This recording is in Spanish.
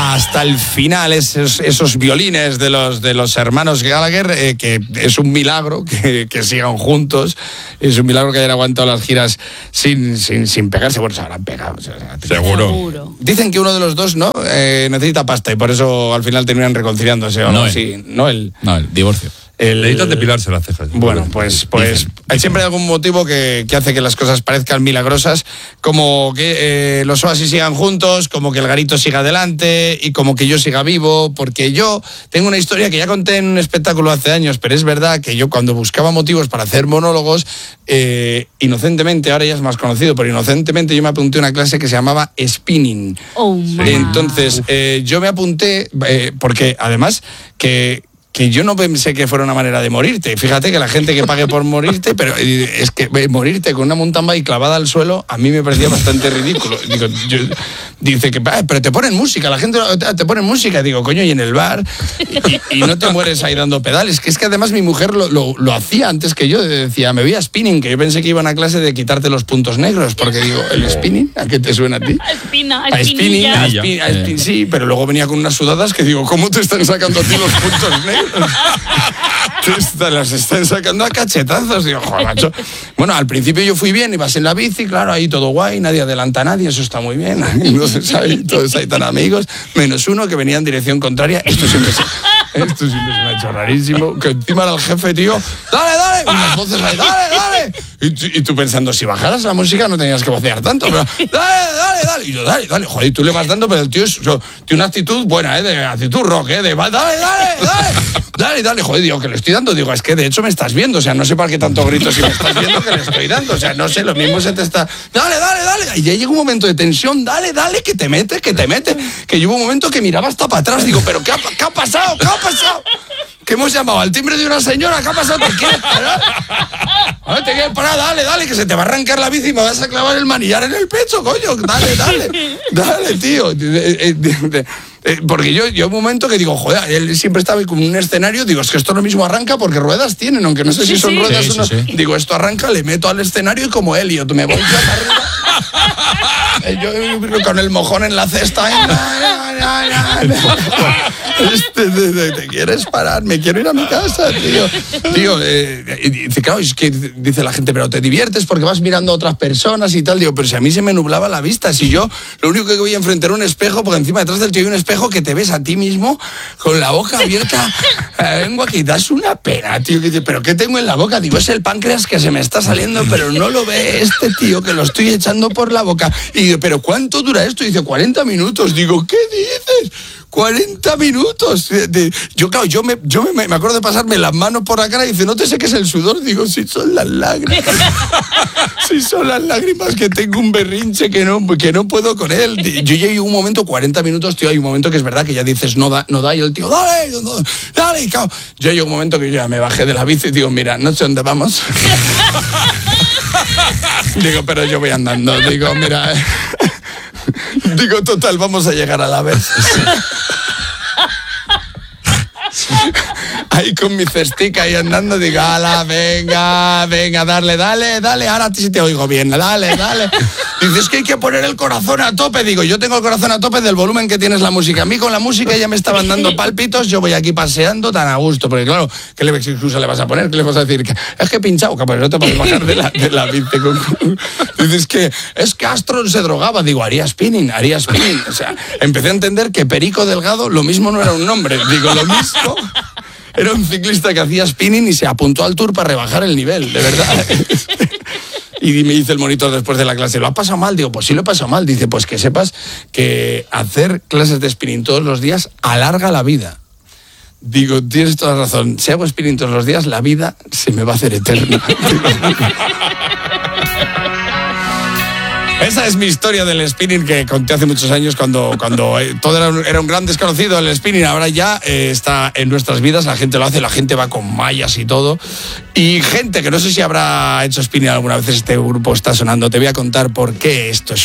hasta el final esos violines de los hermanos Gallagher, que es un milagro que sigan juntos, es un milagro que hayan aguantado las giras sin pegarse. Bueno, se habrán pegado. Seguro. Dicen que uno de los dos necesita pasta y por eso al final terminan reconciliándose. ¿O no? Sí, el divorcio. Necesitan depilarse las cejas. Bueno, pues hay siempre algún motivo que hace que las cosas parezcan milagrosas, como que los Oasis sigan juntos, como que el Garito siga adelante y como que yo siga vivo, porque yo tengo una historia que ya conté en un espectáculo hace años, pero es verdad que yo cuando buscaba motivos para hacer monólogos, inocentemente, ahora ya es más conocido, pero inocentemente yo me apunté a una clase que se llamaba spinning. Entonces, yo me apunté porque además que yo no pensé que fuera una manera de morirte. Fíjate que la gente que pague por morirte, pero es que morirte con una mountain bike clavada al suelo, a mí me parecía bastante ridículo. Dice que, pero te ponen música, la gente te pone música. Digo, coño, y en el bar, y no te mueres ahí dando pedales. Que es que además mi mujer lo hacía antes que yo. Decía, me voy a spinning, que yo pensé que iba a una clase de quitarte los puntos negros, porque digo, ¿el spinning? ¿A qué te suena a ti? A spinning, sí, pero luego venía con unas sudadas que digo, ¿cómo te están sacando a ti los puntos negros? Te las están sacando a cachetazos. Digo, joder, macho. Bueno, al principio yo fui bien, ibas en la bici, claro, ahí todo guay, nadie adelanta a nadie, eso está muy bien. Entonces ahí todos ahí tan amigos, menos uno que venía en dirección contraria. Esto siempre se me ha hecho rarísimo. Que encima era el jefe, tío. ¡Dale! Unas voces ahí, ¡dale! Y tú pensando, si bajaras la música no tenías que vocear tanto, pero ¡dale! Y yo, dale. Joder, y tú le vas dando, pero el tío tiene una actitud buena, de actitud rock, de dale, joder, digo, que le estoy dando. Digo, es que de hecho me estás viendo, o sea, no sé para qué tanto grito si me estás viendo que le estoy dando, o sea, no sé, lo mismo se te está... Dale. Y ya llega un momento de tensión, dale, que te mete. Que yo hubo un momento que miraba hasta para atrás, digo, pero ¿qué ha pasado? ¿Qué hemos llamado? ¿Al timbre de una señora? ¿Qué ha pasado? ¿Te quieres parar? A ver, te quieres parar, dale, que se te va a arrancar la bici y me vas a clavar el manillar en el pecho, coño. Dale, tío. Porque yo un momento que digo, joder, él siempre estaba como en un escenario, digo, es que esto lo mismo arranca porque ruedas tienen, aunque no sé si son ruedas o no. Sí. Digo, esto arranca, le meto al escenario y como Elliot, me voy para arriba. Yo con el mojón en la cesta. ¿Te quieres parar? Me quiero ir a mi casa, tío. Dice, claro, es que dice la gente, pero te diviertes porque vas mirando a otras personas y tal. Digo, pero si a mí se me nublaba la vista, si yo lo único que voy a enfrentar un espejo, porque encima detrás del tío hay un espejo que te ves a ti mismo con la boca abierta, la lengua que das una pena, tío. Que dice, ¿pero qué tengo en la boca? Digo, es el páncreas que se me está saliendo, pero no lo ve este tío que lo estoy echando por la boca. Y digo, ¿pero cuánto dura esto? Y dice, 40 minutos. Digo, ¿qué dices? 40 minutos. Yo me acuerdo de pasarme las manos por la cara y dice, no te sé qué es el sudor. Digo, si son las lágrimas. Si son las lágrimas que tengo un berrinche que no puedo con él. Yo llegué un momento, 40 minutos, tío, hay un momento que es verdad que ya dices, no da, y el tío, dale, y claro, yo llegué un momento que yo ya me bajé de la bici y digo, mira, no sé dónde vamos. Digo, pero yo voy andando. Digo, mira... Digo, total, vamos a llegar a la vez. Ahí con mi cestica ahí andando, digo, ala, venga, dale, ahora sí te oigo bien, dale. Dices que hay que poner el corazón a tope. Digo, yo tengo el corazón a tope del volumen que tienes la música. A mí con la música ya me estaban dando pálpitos, yo voy aquí paseando tan a gusto, porque claro, ¿qué excusa le vas a poner? ¿Qué le vas a decir? Es que he pinchado, pues no te puedes bajar de la bici. Dices que es que Astron se drogaba. Digo, haría spinning. O sea, empecé a entender que Perico Delgado lo mismo no era un nombre. Digo, lo mismo... Era un ciclista que hacía spinning y se apuntó al Tour para rebajar el nivel, de verdad. Y me dice el monitor después de la clase, ¿lo has pasado mal? Digo, pues sí lo he pasado mal. Dice, pues que sepas que hacer clases de spinning todos los días alarga la vida. Digo, tienes toda razón. Si hago spinning todos los días, la vida se me va a hacer eterna. Esa es mi historia del spinning que conté hace muchos años cuando todo era un gran desconocido el spinning. Ahora ya está en nuestras vidas, la gente lo hace, la gente va con mallas y todo. Y gente que no sé si habrá hecho spinning alguna vez, este grupo está sonando. Te voy a contar por qué esto es